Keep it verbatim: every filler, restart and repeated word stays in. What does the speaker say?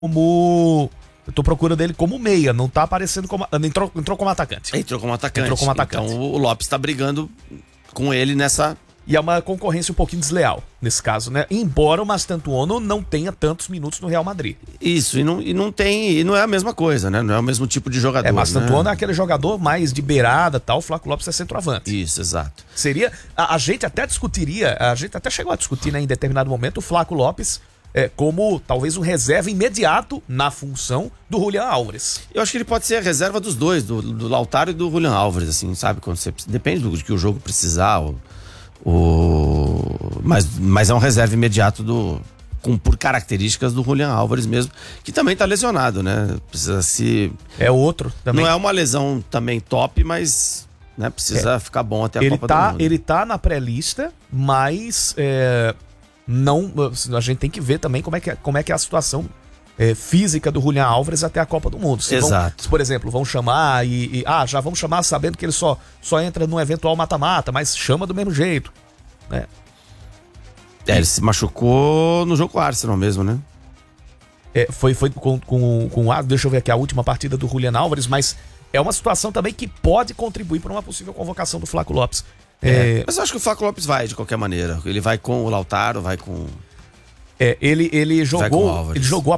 como... Eu tô procurando ele como meia, não tá aparecendo como... Entrou, entrou como atacante. Entrou como atacante. Entrou como atacante. Então o Lopes tá brigando com ele nessa... E é uma concorrência um pouquinho desleal, nesse caso, né? Embora o Mastantuono não tenha tantos minutos no Real Madrid. Isso, e não, e não tem... E não é a mesma coisa, né? Não é o mesmo tipo de jogador, É, Mastantuono né? é aquele jogador mais de beirada e tal, o Flaco Lopes é centroavante. Isso, exato. Seria... A, a gente até discutiria, a gente até chegou a discutir, né, em determinado momento, o Flaco Lopes é, como talvez um reserva imediato na função do Julián Álvares. Eu acho que ele pode ser a reserva dos dois, do, do Lautaro e do Julián Álvares, assim, sabe? Quando você, depende do que o jogo precisar, ou... O... Mas, mas é um reserva imediato do, com, por características do Julián Álvares mesmo, que também tá lesionado, né? Precisa se... É outro também. Não é uma lesão também top, mas né, precisa é. ficar bom até a ele Copa tá, do Mundo. Ele tá na pré-lista, mas é, não, a gente tem que ver também como é que é, como é, que é a situação é, física do Julián Álvares até a Copa do Mundo. Se Exato. Vão, se, por exemplo, vão chamar e, e... Ah, já vamos chamar sabendo que ele só, só entra num eventual mata-mata, mas chama do mesmo jeito, né? É, ele se machucou no jogo com o Arsenal mesmo, né? É, foi foi com, com, com a, deixa eu ver aqui a última partida do Julián Álvares, mas é uma situação também que pode contribuir para uma possível convocação do Flaco Lopes. É, é, mas eu acho que o Flaco Lopes vai de qualquer maneira. Ele vai com o Lautaro, vai com... É, ele, ele jogou, ele jogou a